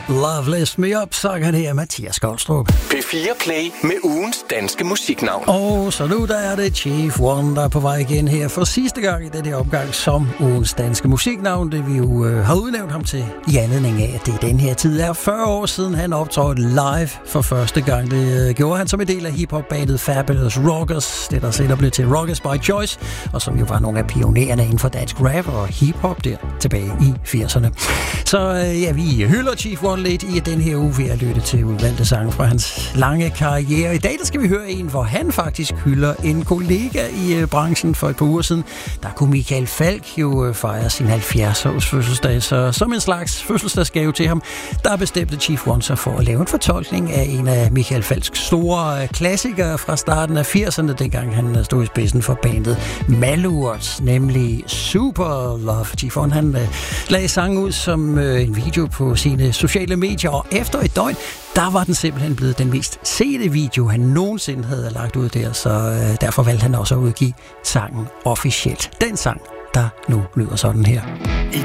Love Lift Me Up, sang her Mathias Goldstrup. P4 Play med ugens danske musiknavn. Og så nu der er det Chief One, der er på vej igen her for sidste gang i den her opgang som ugens danske musiknavn. Det vi jo har udnævnt ham til i anledning af, at det i den her tid er 40 år siden, han optrådte live for første gang. Det gjorde han som en del af hiphop-bandet Fabulous Rockers, det der senere blev til Rockers by Choice, og som jo var nogle af pionererne inden for dansk rap og hiphop der tilbage i 80'erne. Så ja, vi hylder Chief One lidt i den her uge ved at lytte til udvalgte sange fra hans lange karriere. I dag der skal vi høre en, hvor han faktisk hylder en kollega i branchen. For et par uger siden, der kunne Michael Falch jo fejre sin 70-års fødselsdag. Så som en slags fødselsdagsgave til ham, der bestemte Chief One sig for at lave en fortolkning af en af Michael Falchs store klassikere fra starten af 80'erne, dengang han stod i spidsen for bandet Malurt, nemlig Super Love. Chief One, han lagde sangen ud som en video på sine sociale medier, og efter et døgn, der var den simpelthen blevet den mest sete video, han nogensinde havde lagt ud der, så derfor valgte han også at udgive sangen officielt. Den sang, der nu lyder sådan her. I